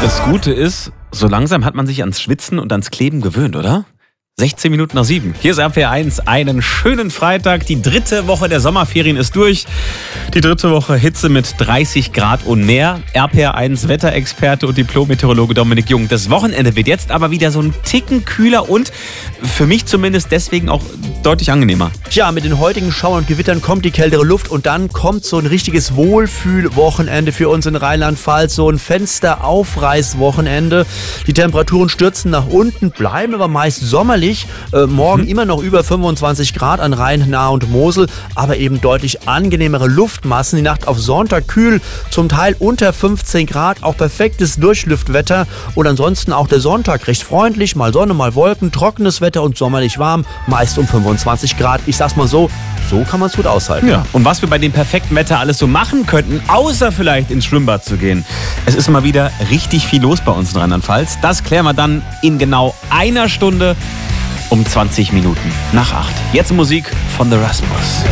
Das Gute ist, so langsam hat man sich ans Schwitzen und ans Kleben gewöhnt, oder? 16 Minuten nach 7. Hier ist RPR1, einen schönen Freitag. Die 3. Woche der Sommerferien ist durch. Die 3. Woche Hitze mit 30 Grad und mehr. RPR1 Wetterexperte und Diplom-Meteorologe Dominik Jung. Das Wochenende wird jetzt aber wieder so ein Ticken kühler und für mich zumindest deswegen auch deutlich angenehmer. Ja, mit den heutigen Schauern und Gewittern kommt die kältere Luft und dann kommt so ein richtiges Wohlfühlwochenende für uns in Rheinland-Pfalz. So ein Fensteraufreißwochenende. Die Temperaturen stürzen nach unten, bleiben aber meist sommerlich. Morgen immer noch über 25 Grad an Rhein, Nahe und Mosel, aber eben deutlich angenehmere Luftmassen. Die Nacht auf Sonntag kühl, zum Teil unter 15 Grad, auch perfektes Durchlüftwetter und ansonsten auch der Sonntag recht freundlich, mal Sonne, mal Wolken, trockenes Wetter und sommerlich warm, meist um 25 Grad. Ich sag's mal so kann man es gut aushalten. Ja. Und was wir bei dem perfekten Wetter alles so machen könnten, außer vielleicht ins Schwimmbad zu gehen. Es ist mal wieder richtig viel los bei uns in Rheinland-Pfalz. Das klären wir dann in genau einer Stunde um 20 Minuten nach 8. Jetzt Musik von The Rasmus.